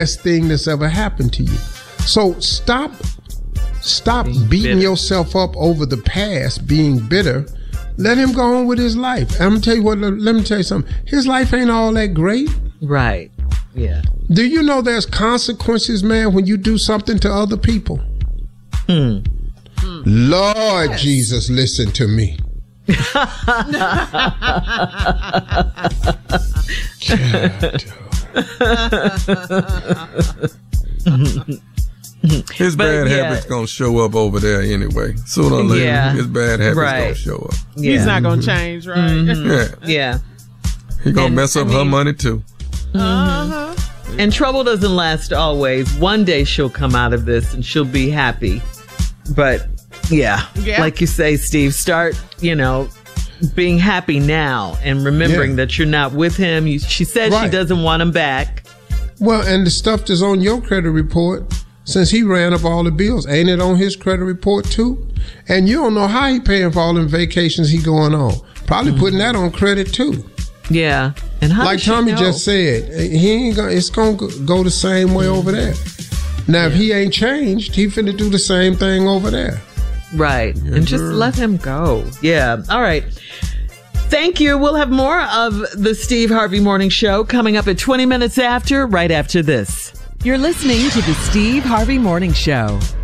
best thing that's ever happened to you. So stop beating yourself up over the past, being bitter. Let him go on with his life. I'm gonna tell you what. Let me tell you something. His life ain't all that great. Right. Yeah. Do you know there's consequences, man, when you do something to other people? Lord yes. Jesus, listen to me. His bad habits gonna show up over there anyway. Sooner or later, his bad habits gonna show up. Yeah. He's not gonna change, right? Mm-hmm. Yeah. He gonna mess up her money too. And trouble doesn't last always. One day she'll come out of this and she'll be happy. But like you say, Steve, start, being happy now and remembering that you're not with him. She said she doesn't want him back. Well, and the stuff that's on your credit report, since he ran up all the bills, ain't it on his credit report too? And you don't know how he paying for all them vacations he going on. Probably putting that on credit too. Yeah. And how like Tommy just said, he ain't gonna. It's gonna go the same way over there. Now, if he ain't changed, he finna do the same thing over there. Right. And just let him go. Yeah. All right. Thank you. We'll have more of the Steve Harvey Morning Show coming up at 20 minutes after, right after this. You're listening to the Steve Harvey Morning Show.